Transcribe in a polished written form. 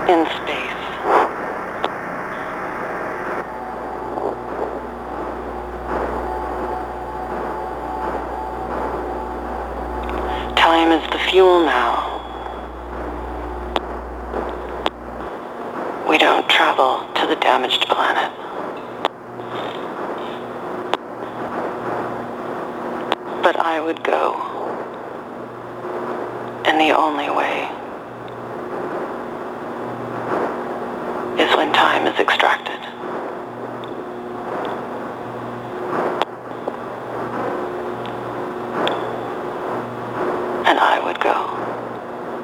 in space. Time is the fuel now. We don't travel to the damaged planet. But I would go. And the only way is when time is extracted.